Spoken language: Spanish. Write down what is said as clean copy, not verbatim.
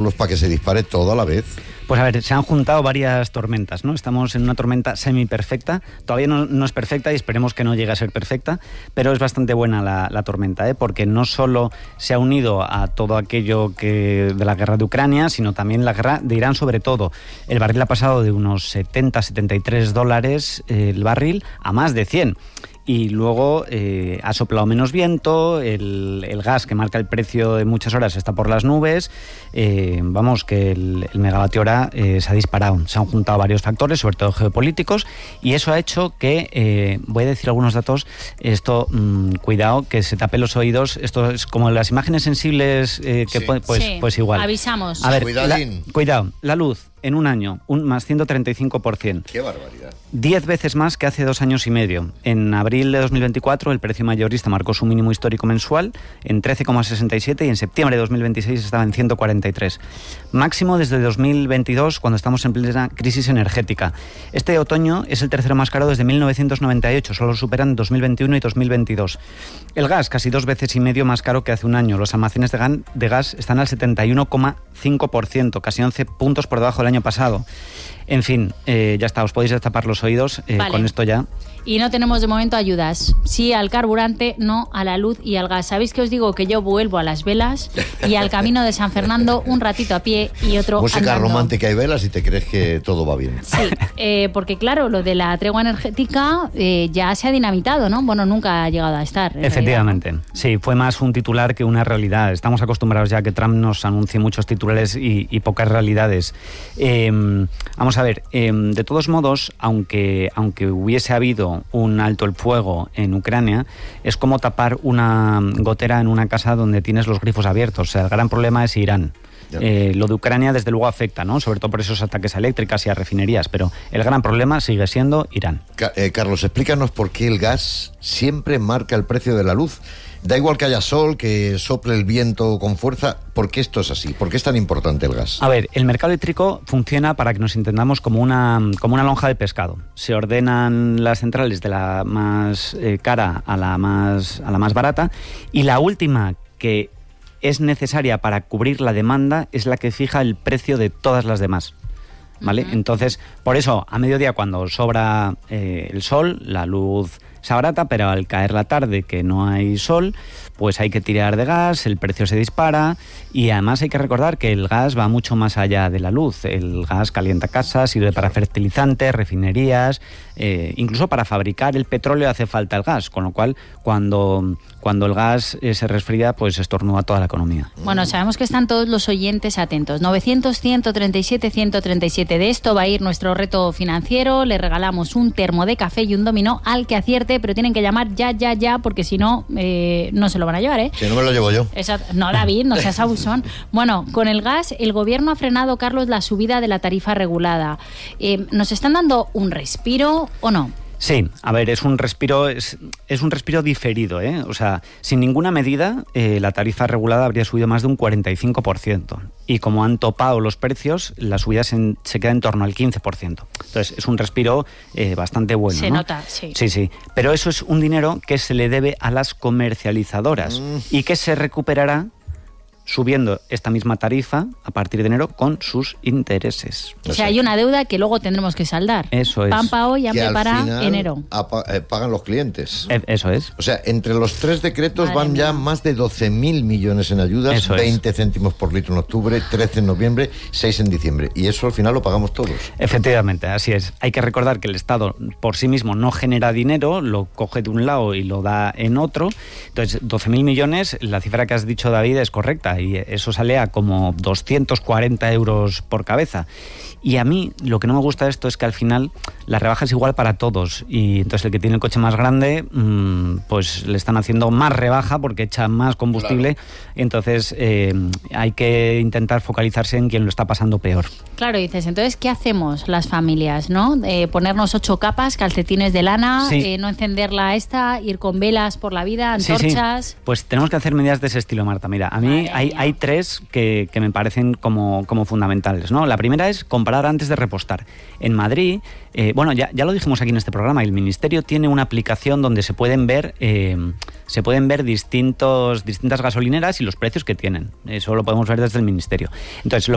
Carlos, para que se dispare todo a la vez? Pues a ver, se han juntado varias tormentas, ¿no? Estamos en una tormenta semi-perfecta, todavía no es perfecta y esperemos que no llegue a ser perfecta, pero es bastante buena la tormenta, porque no solo se ha unido a todo aquello de la guerra de Ucrania, sino también la guerra de Irán, sobre todo. El barril ha pasado de unos $70-73 el barril a más de 100. Y luego ha soplado menos viento, el gas que marca el precio de muchas horas está por las nubes, vamos, que el megavatio hora se ha disparado. Se han juntado varios factores, sobre todo geopolíticos, y eso ha hecho que, voy a decir algunos datos, esto, cuidado, que se tapen los oídos, esto es como las imágenes sensibles, pues igual. Avisamos. A ver, cuidado, la luz. En un año, más 135%. ¡Qué barbaridad! 10 veces más que hace 2 años y medio. En abril de 2024 el precio mayorista marcó su mínimo histórico mensual en 13,67 y en septiembre de 2026 estaba en 143. Máximo desde 2022, cuando estamos en plena crisis energética. Este otoño es el tercero más caro desde 1998, solo superan 2021 y 2022. El gas, casi 2 veces y medio más caro que hace un año. Los almacenes de gas están al 71,5%, casi 11 puntos por debajo del año pasado. En fin, ya está, os podéis destapar los oídos, vale. Con esto ya. Y no tenemos de momento ayudas. Sí al carburante, no a la luz y al gas. ¿Sabéis que os digo que yo vuelvo a las velas y al camino de San Fernando un ratito a pie y otro música andando? Romántica y velas y te crees que todo va bien. Sí, porque claro, lo de la tregua energética ya se ha dinamitado, ¿no? Bueno, nunca ha llegado a estar. Efectivamente, realidad, ¿no? Sí, fue más un titular que una realidad. Estamos acostumbrados ya a que Trump nos anuncie muchos titulares y pocas realidades. Vamos a ver, de todos modos, aunque hubiese habido un alto el fuego en Ucrania, es como tapar una gotera en una casa donde tienes los grifos abiertos. O sea, el gran problema es Irán. Lo de Ucrania desde luego afecta, ¿no? Sobre todo por esos ataques a eléctricas y a refinerías, pero el gran problema sigue siendo Irán. Carlos, explícanos por qué el gas siempre marca el precio de la luz. Da igual que haya sol, que sople el viento con fuerza. ¿Por qué esto es así? ¿Por qué es tan importante el gas? A ver, el mercado eléctrico funciona, para que nos entendamos, como una lonja de pescado. Se ordenan las centrales de la más cara a la más barata, y la última, que es necesaria para cubrir la demanda, es la que fija el precio de todas las demás. ¿Vale? Uh-huh. Entonces, por eso, a mediodía, cuando sobra el sol, la luz se abarata, pero al caer la tarde, que no hay sol, pues hay que tirar de gas, el precio se dispara, y además hay que recordar que el gas va mucho más allá de la luz. El gas calienta casas, sirve para fertilizantes, refinerías, incluso para fabricar el petróleo hace falta el gas, con lo cual cuando el gas se resfría, pues estornuda toda la economía. Bueno, sabemos que están todos los oyentes atentos. 900-137-137. De esto va a ir nuestro reto financiero. Le regalamos un termo de café y un dominó al que acierte, pero tienen que llamar ya, porque si no, no se lo van a llevar, ¿eh? Si no, me lo llevo yo. No, David, no seas abusón. Bueno, con el gas, el gobierno ha frenado, Carlos, la subida de la tarifa regulada. ¿Nos están dando un respiro o no? Sí, a ver, es un respiro diferido, ¿eh? O sea, sin ninguna medida, la tarifa regulada habría subido más de un 45%. Y como han topado los precios, la subida se queda en torno al 15%. Entonces, es un respiro bastante bueno, Se ¿no? nota, sí. Sí. Pero eso es un dinero que se le debe a las comercializadoras y que se recuperará subiendo esta misma tarifa a partir de enero con sus intereses. O sea, hay una deuda que luego tendremos que saldar. Eso es. Pan para hoy, hambre para enero. Pagan los clientes. Eso es. O sea, entre los 3 decretos van ya más de 12.000 millones en ayudas, eso 20 céntimos por litro en octubre, 13 en noviembre, 6 en diciembre. Y eso al final lo pagamos todos. Efectivamente, así es. Hay que recordar que el Estado por sí mismo no genera dinero, lo coge de un lado y lo da en otro. Entonces, 12.000 millones, la cifra que has dicho, David, es correcta. Y eso sale a como 240 euros por cabeza. Y a mí lo que no me gusta de esto es que al final la rebaja es igual para todos, y entonces el que tiene el coche más grande pues le están haciendo más rebaja porque echa más combustible. Claro. Entonces hay que intentar focalizarse en quien lo está pasando peor. Claro, dices, entonces ¿qué hacemos las familias, no? Ponernos 8 capas, calcetines de lana, sí. No encenderla ir con velas por la vida, antorchas. Sí. Pues tenemos que hacer medidas de ese estilo, Marta. Mira, a mí hay 3 que me parecen como fundamentales, ¿no? La primera es comprar antes de repostar. En Madrid, ya lo dijimos aquí en este programa, el Ministerio tiene una aplicación donde se pueden ver distintas gasolineras y los precios que tienen. Eso lo podemos ver desde el Ministerio. Entonces,